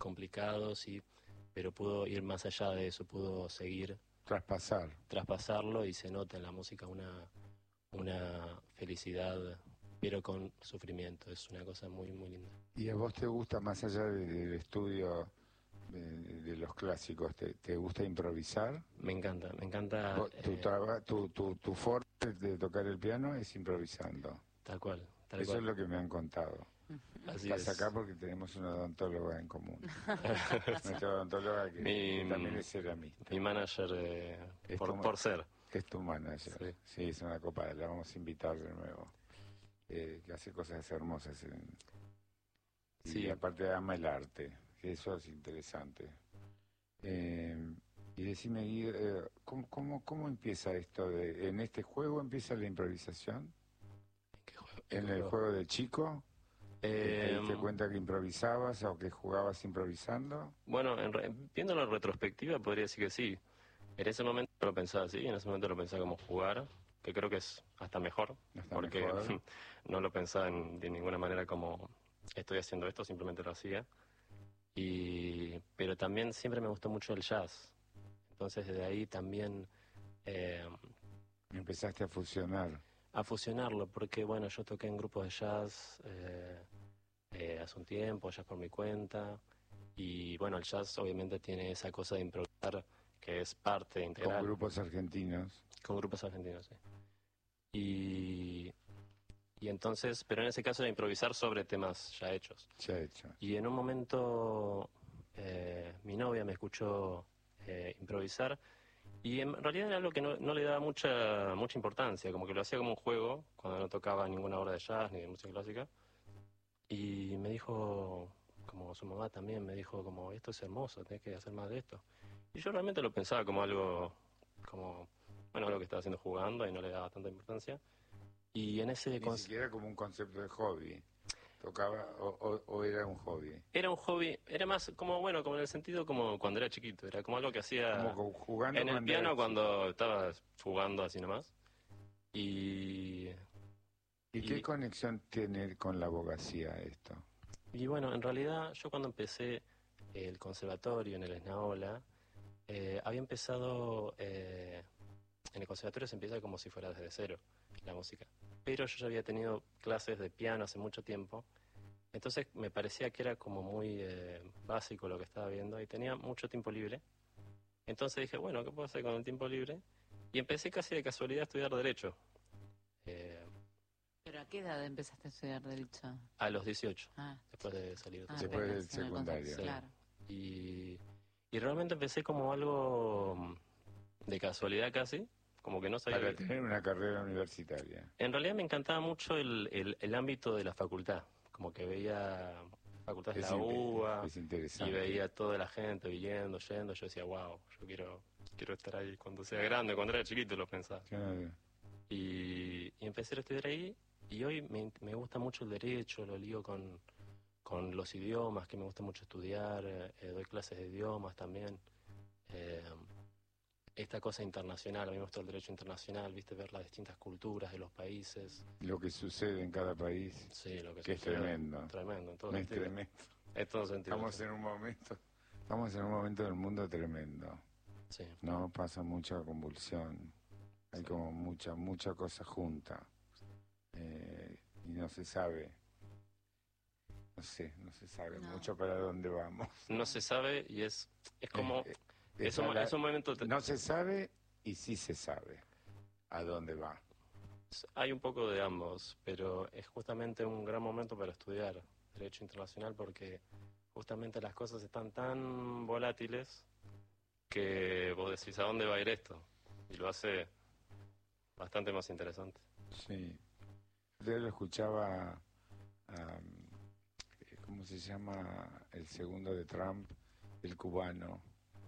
complicados, pero pudo ir más allá de eso, pudo seguir, traspasarlo, y se nota en la música una felicidad, pero con sufrimiento. Es una cosa muy, muy linda. ¿Y a vos te gusta, más allá del estudio de los clásicos, te gusta improvisar? Me encanta, me encanta. Tu forma de tocar el piano es improvisando. Tal cual, tal Eso cual. es lo que me han contado. Así Estás es. acá porque tenemos una odontóloga en común. Nuestra odontóloga que también es ceramista. Mi manager, por ser. Es tu manager. Sí, es una copada. La vamos a invitar de nuevo. Que hace cosas hermosas. Y aparte ama el arte. Que eso es interesante. Y decime, ¿cómo empieza esto? ¿En este juego empieza la improvisación? ¿En qué juego? ¿En el juego de chico? ¿Te diste cuenta que improvisabas o que jugabas improvisando? Bueno, viéndolo en retrospectiva podría decir que sí. En ese momento lo pensaba así, en ese momento lo pensaba como jugar, que creo que es hasta mejor, porque mejor. No lo pensaba de ninguna manera como estoy haciendo esto, simplemente lo hacía. Pero también siempre me gustó mucho el jazz. Entonces desde ahí también empezaste a fusionar. A fusionarlo, porque bueno, yo toqué en grupos de jazz hace un tiempo, jazz por mi cuenta, y bueno, el jazz obviamente tiene esa cosa de improvisar que es parte integral. Con grupos argentinos. Con grupos argentinos, sí. Y entonces, pero en ese caso de improvisar sobre temas ya hechos. Ya hechos. Y en un momento mi novia me escuchó improvisar, y en realidad era algo que no le daba mucha importancia, como que lo hacía como un juego, cuando no tocaba ninguna obra de jazz ni de música clásica. Y me dijo, como su mamá también, me dijo como, esto es hermoso, tenés que hacer más de esto. Y yo realmente lo pensaba como algo que estaba haciendo jugando y no le daba tanta importancia. Y en ese... Ni siquiera como un concepto de hobby. ¿Tocaba o era un hobby? Era un hobby, era más como en el sentido como cuando era chiquito, era como algo que hacía como jugando en el piano cuando estaba jugando así nomás. ¿Y qué conexión tiene con la abogacía esto? Y bueno, en realidad yo cuando empecé el conservatorio en el Esnaola, había empezado, en el conservatorio se empieza como si fuera desde cero la música, pero yo ya había tenido clases de piano hace mucho tiempo, entonces me parecía que era como muy básico lo que estaba viendo y tenía mucho tiempo libre, entonces dije, bueno, ¿qué puedo hacer con el tiempo libre? Y empecé casi de casualidad a estudiar Derecho. ¿Pero a qué edad empezaste a estudiar Derecho? A los 18, después de salir. Después del secundario. Sí. Claro. Y realmente empecé como algo de casualidad casi, como que no sabía... Para tener una carrera universitaria. En realidad me encantaba mucho el ámbito de la facultad, como que veía facultades de la UBA, y veía toda la gente yendo, yo decía, wow, yo quiero estar ahí cuando sea grande, cuando era chiquito lo pensaba. Claro. Y empecé a estudiar ahí, y hoy me gusta mucho el derecho, lo lío con los idiomas, que me gusta mucho estudiar, doy clases de idiomas también. Esta cosa internacional, a mí me gusta el derecho internacional, viste, ver las distintas culturas de los países. Lo que sucede en cada país, sí, lo que es tremendo. Tremendo, en todo es sentido. Tremendo. En todo sentido. Estamos en un momento del mundo tremendo. Sí. No pasa mucha convulsión, hay como mucha cosa junta. Y no se sabe. No se sabe mucho para dónde vamos. No se sabe y es como... es un momento... No se sabe y sí se sabe a dónde va. Hay un poco de ambos, pero es justamente un gran momento para estudiar Derecho Internacional porque justamente las cosas están tan volátiles que vos decís, ¿a dónde va a ir esto? Y lo hace bastante más interesante. Sí. Yo lo escuchaba, ¿cómo se llama el segundo de Trump? El cubano.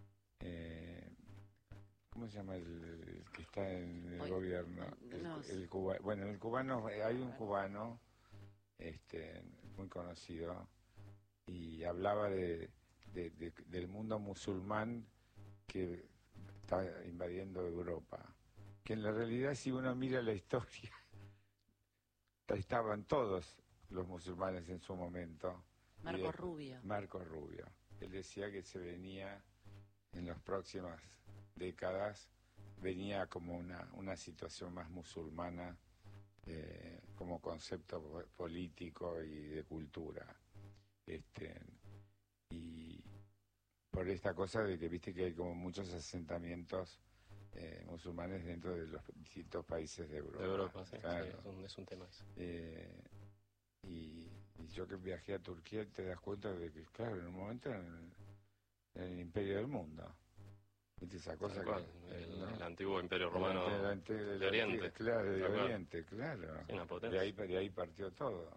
¿Cómo se llama el que está en el gobierno? Bueno, el cubano, hay un cubano muy conocido y hablaba del mundo musulmán que está invadiendo Europa. Que en la realidad, si uno mira la historia, estaban todos los musulmanes en su momento. Marco Rubio. Marco Rubio. Él decía que se venía en las próximas décadas, venía como una situación más musulmana como concepto político y de cultura. Y por esta cosa de que viste que hay como muchos asentamientos musulmanes dentro de los distintos países de Europa. De Europa, sí, claro. Sí, es un tema eso. Y yo que viajé a Turquía te das cuenta de que, claro, en un momento era el imperio del mundo. ¿Viste esa cosa? El antiguo imperio romano de Oriente. Claro, de Oriente, claro. Sí, una potencia. De ahí partió todo,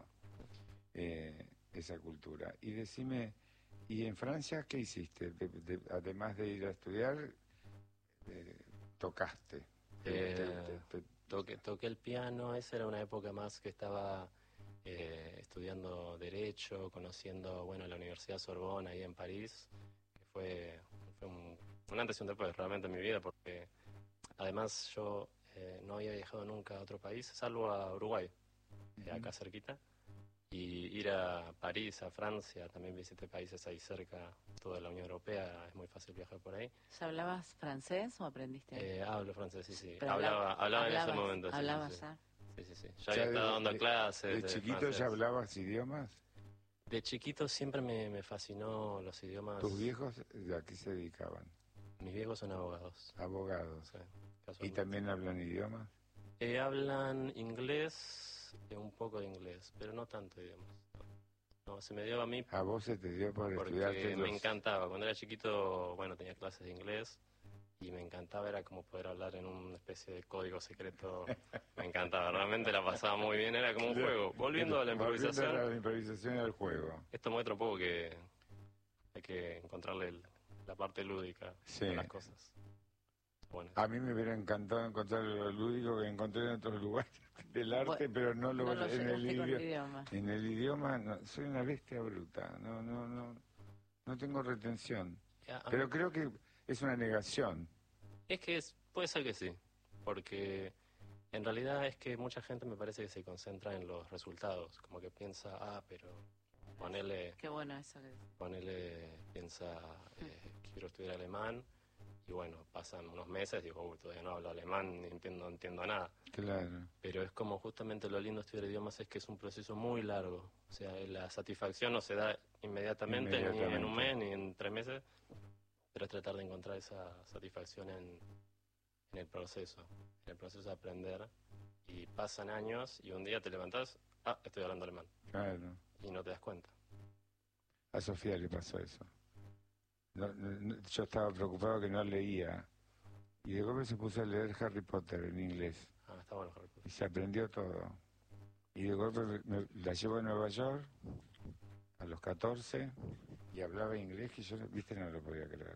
esa cultura. Y decime, ¿y en Francia qué hiciste? Además de ir a estudiar, tocaste. Toqué el piano, esa era una época más que estaba estudiando Derecho, conociendo, bueno, la Universidad Sorbonne ahí en París, que fue un antes y un después realmente en mi vida, porque además yo no había viajado nunca a otro país, salvo a Uruguay, acá cerquita, y ir a París, a Francia, también visité países ahí cerca, toda la Unión Europea, es muy fácil viajar por ahí. ¿Ya hablabas francés o aprendiste? Hablo francés, sí. Pero Hablaba en ese momento. ¿Hablabas sí. ya? Sí. Ya había estado dando clases. ¿De chiquito francés. ya hablabas idiomas? De chiquito siempre me fascinó los idiomas. ¿Tus viejos a qué se dedicaban? Mis viejos son abogados. Abogados. Sí, ¿Y también hablan idiomas? Hablan inglés, un poco de inglés, pero no tanto idiomas. No, se me dio a mí. ¿A vos se te dio por estudiarte? Porque me encantaba. Cuando era chiquito, bueno, tenía clases de inglés y me encantaba, era como poder hablar en una especie de código secreto. Me encantaba, realmente la pasaba muy bien, era como un juego. Volviendo a la improvisación. Volviendo a la improvisación y al juego. Esto muestra un poco que hay que encontrarle la parte lúdica de las cosas. Bueno. A mí me hubiera encantado encontrar lo lúdico que encontré en otros lugares del arte, pero no lo en el idioma. En el idioma soy una bestia bruta, no tengo retención. Pero creo que es una negación. Es que puede ser que sí, porque en realidad es que mucha gente me parece que se concentra en los resultados, como que piensa, pero ponele... Qué bueno eso. Piensa, quiero estudiar alemán, y bueno, pasan unos meses, digo, todavía no hablo alemán, no entiendo nada. Claro. Pero es como justamente lo lindo de estudiar idiomas es que es un proceso muy largo. O sea, la satisfacción no se da inmediatamente. Ni en un mes, ni en 3 meses, pero es tratar de encontrar esa satisfacción en el proceso de aprender. Y pasan años y un día te levantás, estoy hablando alemán. Claro. Y no te das cuenta. A Sofía le pasó eso. Yo estaba preocupado que no leía. Y de golpe se puso a leer Harry Potter en inglés. Está bueno Harry Potter. Y se aprendió todo. Y de golpe la llevo a Nueva York a los 14 y hablaba inglés que yo, no lo podía creer.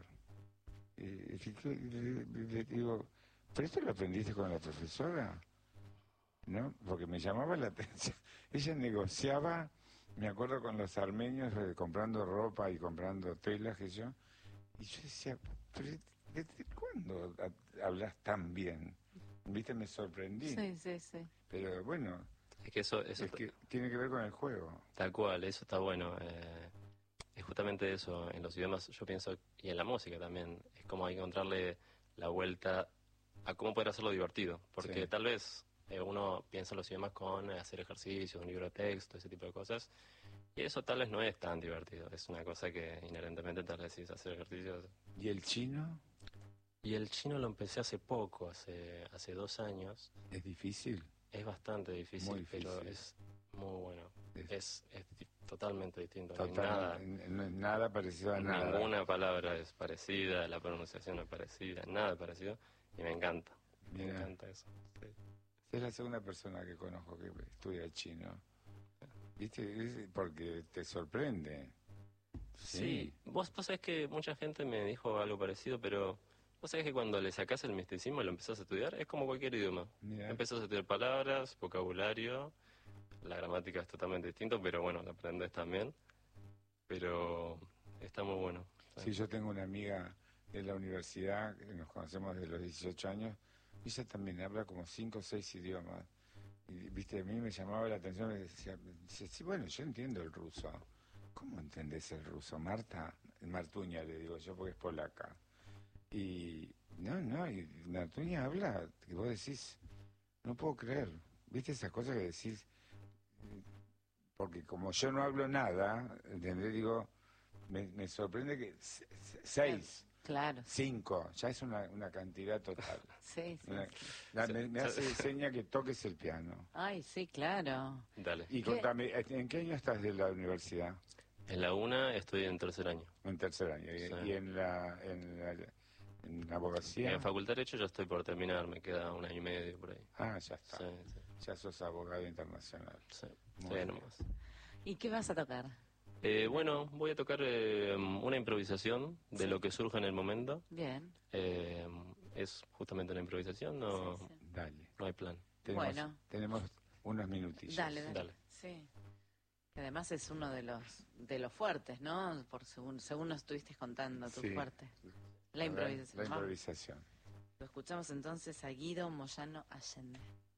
Y le digo, ¿pero esto lo aprendiste con la profesora? ¿No? Porque me llamaba la atención. Ella negociaba, me acuerdo, con los armenios comprando ropa y comprando telas que yo. Y yo decía, ¿pero desde cuándo hablas tan bien? ¿Viste? Me sorprendí. Sí. Pero bueno, es que eso que tiene que ver con el juego. Tal cual, eso está bueno. Es justamente eso, en los idiomas yo pienso, y en la música también, es como hay que encontrarle la vuelta a cómo poder hacerlo divertido. Porque tal vez uno piensa en los idiomas con hacer ejercicios, un libro de texto, ese tipo de cosas. Y eso tal vez no es tan divertido. Es una cosa que inherentemente tal vez es hacer ejercicios. ¿Y el chino? Y el chino lo empecé hace poco, hace 2 años. ¿Es difícil? Es bastante difícil, muy difícil, pero es muy bueno. Es totalmente distinto. Nada parecido a nada. Ninguna palabra es parecida, la pronunciación es parecida, nada parecido. Y me encanta. Mira, me encanta eso. Sí. Es la segunda persona que conozco que estudia chino. ¿Viste? Porque te sorprende. Sí. Vos sabés que mucha gente me dijo algo parecido, pero vos sabés que cuando le sacás el misticismo y lo empezás a estudiar, es como cualquier idioma. Mirá. Empezás a estudiar palabras, vocabulario, la gramática es totalmente distinto, pero bueno, la aprendes también. Pero está muy bueno. Sí, yo tengo una amiga de la universidad, que nos conocemos desde los 18 años, y ella también habla como 5 o 6 idiomas. Y, viste, a mí me llamaba la atención, me decía, sí, bueno, yo entiendo el ruso. ¿Cómo entendés el ruso, Marta? Martuña le digo yo porque es polaca. Y y Martuña habla, que vos decís, no puedo creer, ¿viste esas cosas que decís? Porque como yo no hablo nada, ¿entendés? Digo, me sorprende que 6, claro, 5, ya es una cantidad total. Sí. Me hace seña que toques el piano. Ay, sí, claro. Dale. Y contame, ¿en qué año estás de la universidad? En la UNA estoy en tercer año. En tercer año. Sí. ¿Y en la abogacía? En Facultad de Derecho ya estoy por terminar, me queda 1 año y medio por ahí. Ah, ya está. Sí. Ya sos abogado internacional. Sí, Muy bien. nomás. ¿Y qué vas a tocar? Bueno, voy a tocar una improvisación de lo que surja en el momento. Bien. Es justamente una improvisación, no, Dale. No hay plan. Tenemos unos minutillos. Dale. Sí. Que además es uno de los fuertes, ¿no? Según nos estuviste contando, tu fuerte. La improvisación. La improvisación. Lo escuchamos entonces a Guido Moyano Allende.